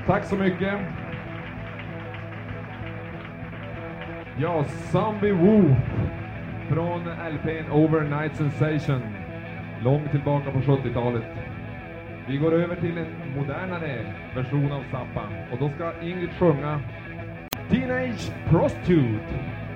Tack så mycket. Ja, Zombie Woo från LP:n Overnight Sensation. Långt tillbaka på 70-talet. Vi går över till en modernare version av Zappa. Och då ska Ingrid sjunga Teenage Prostitute.